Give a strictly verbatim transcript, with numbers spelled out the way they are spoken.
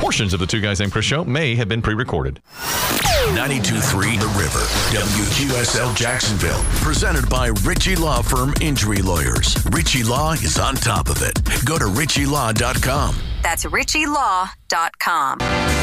portions of the Two Guys Named Chris show may have been pre-recorded. ninety-two point three The River, W Q S L Jacksonville. Presented by Ritchie Law Firm Injury Lawyers. Ritchie Law is on top of it. Go to ritchie law dot com. That's ritchie law dot com.